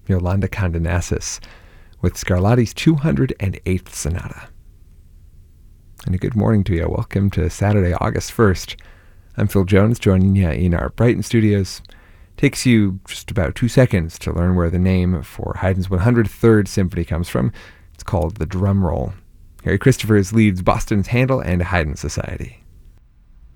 Yolanda Kandanassis with Scarlatti's 208th Sonata. And a good morning to you. Welcome to Saturday, August 1st. I'm Phil Jones, joining you in our Brighton studios. Takes you just about 2 seconds to learn where the name for Haydn's 103rd Symphony comes from. It's called The Drum Roll. Harry Christophers leads Boston's Handel and Haydn Society.